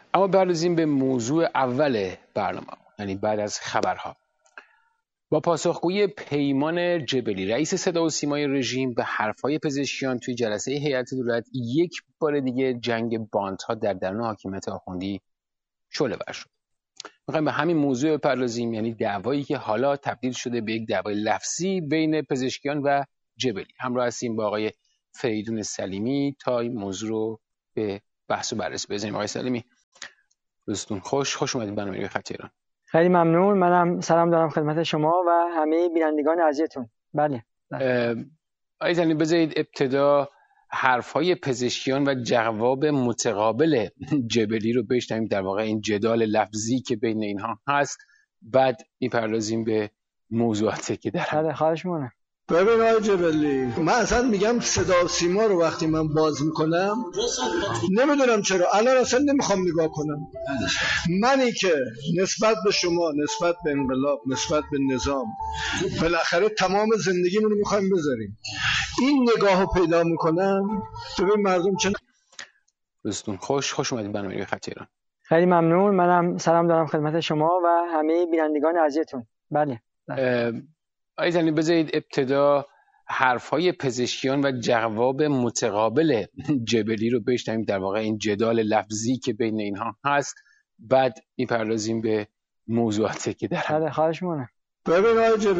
اما بردازیم به موضوع اول برنامه، یعنی بعد از خبرها. با پاسخگویی پیمان جبلی رئیس صدا و سیمای رژیم به حرفهای پزشکیان توی جلسه هیئت دولت، یک بار دیگه جنگ باندها در درون حاکمیت آخوندی شعله‌ور شد. میخوایم به همین موضوع بپردازیم، یعنی دعوایی که حالا تبدیل شده به یک دعوای لفظی بین پزشکیان و جبلی. همراه هستیم با آقای فریدون سلیمی تا این موضوع رو به بحث و بررسی بزنیم. آقای سلیمی، روزتون خوش اومدید برنامه خط ایران. خیلی ممنون. منم سلام دارم خدمت شما و همه بینندگان عزیزتون. بله. آقای سلیمی، بذارید ابتدا حرفهای پزشکیان و جواب متقابل جبلی رو بشنویم، در واقع این جدال لفظی که بین اینها هست، بعد میپردازیم به موضوعاتی که در بله، خواهش می‌کنم. ببین آقای جبلی، من اصلا میگم صدا و سیما رو وقتی من باز میکنم نمیدونم چرا الان اصلا نمیخوام نگاه کنم. منی که نسبت به شما، نسبت به انقلاب، نسبت به نظام بالاخره تمام زندگیمونو میخوایم بذاریم، این نگاه رو پیدا میکنم. ببین مردم چه روزتون خوش اومدید برنامه خط ایران. خیلی ممنون. منم سلام دارم خدمت شما و همه بینندگان عزیزتون. بله. آقای زنی، بذارید ابتدا حرفهای پزشکیان و جواب متقابل جبلی رو بشنویم، در واقع این جدال لفظی که بین اینها هست، بعد میپردازیم به موضوعاتی که در بله، خواهش می‌کنم. ببین آقای جبلی